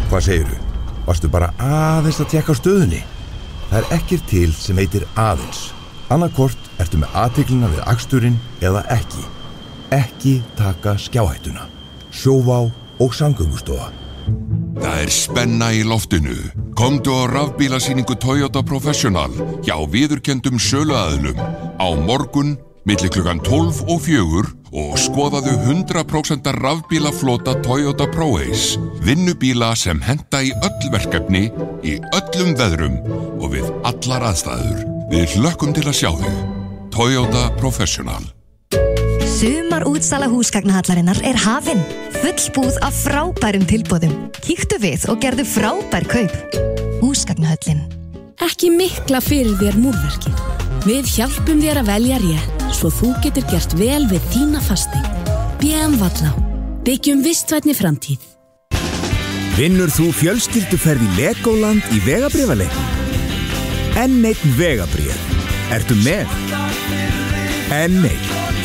Hvað segirðu? Varstu bara aðeins að tékka á stöðunni? Það ekkert til sem heitir aðeins. Annarkvort ertu með athyglina við aksturinn eða ekki. Ekki taka skjáhættuna. Sjóvá og Samgöngustofa. Það spenna í loftinu. Komdu á rafbílasýningu Toyota Professional hjá viðurkenndum söluaðilum á morgun milli klukkan 12 og 4 og skoðaðu 100% rafbílaflota Toyota ProAce. Vinnubíla sem henta í öll verkefni, í öllum veðrum og við allar aðstæður. Við hlökkum til að sjá þig. Toyota Professional. Sumarútsala húsgagnahallarinnar hafin. Fullbúð af frábærum tilboðum. Kíktu við og gerðu frábær kaup. Húsgagnahöllin. Ekki mikla fyrir þér múrverkið. Við hjálpum þér að velja rétt, svo þú getur gert vel við þína fasteign. BM Vallá. Byggjum vistvænni framtíð. Vinnur þú fjölskylduferð í Legoland í vegabréfaleiknum? N1 vegabréf. Ertu með? N1.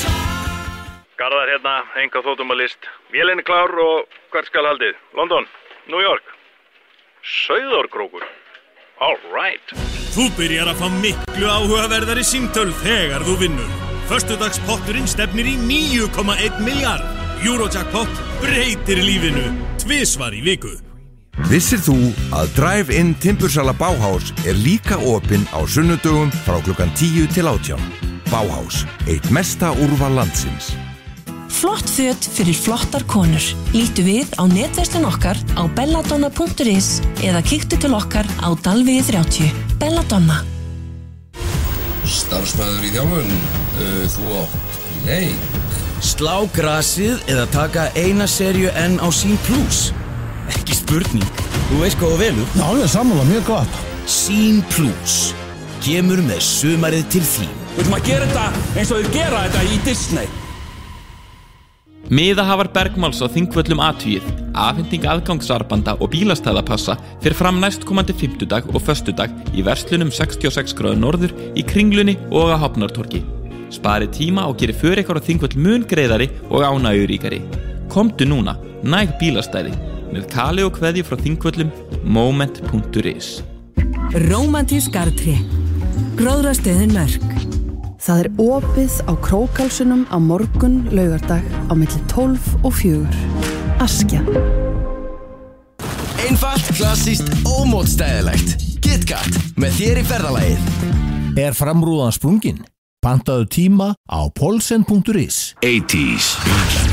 Garðar hérna, enga þóttumalist. Vélinn klár og hvert skal haldið? London, New York, Sauðárkrókur. All right. Þú byrjar að fá miklu áhugaverðari símtöl þegar þú vinnur. Föstudagspotturinn stefnir í 9,1 miljard. Eurojackpot breytir lífinu 2 í viku. Vissir þú að Drive-In timbursala Bauhaus líka opinn á sunnudögum frá klukkan 10 til 18. Bauhaus, eitt mesta úrval landsins. Flott föt fyrir flottar konur. Lítu við á netverslun okkar á belladonna.is eða kíktu til okkar á Dalvegi 30. Belladonna. Starfsmaður í þjálfun, þú átt leik. Slá grasið eða taka eina seríu enn á Sín Plus. Ekki spurning, þú veist hvað þú velur. Já, ég sammála, mjög gott. Sín Plus kemur með sumarið til þín. Við ætlum að gera þetta eins og þau gera þetta í Disney. Miðahafar Bergmáls á Þingvöllum athugið. Afhending aðgangsarbanda og bílastæðapassa fer fram næstkomandi fimmtudag og föstudag í verslunum 66 gráðu norður í Kringlunni og á Hafnartorgi. Spari tíma og geri för ykkur á Þingvöll mun greiðari og ánægjuríkari. Komdu núna, næg bílastæði. Með kali og kveðju frá Þingvöllum, moment.is. Rómantísk garðtré. Gróðrastöðin Mörk. Það opið á Krókálsunum á morgun laugardag á milli 12 og 4. Askja. Einfalt, klassískt, ómótstæðilegt. KitKat með þér í ferðalagið. Framrúðan sprungin? Pantaðu tíma á polsen.is. 80s.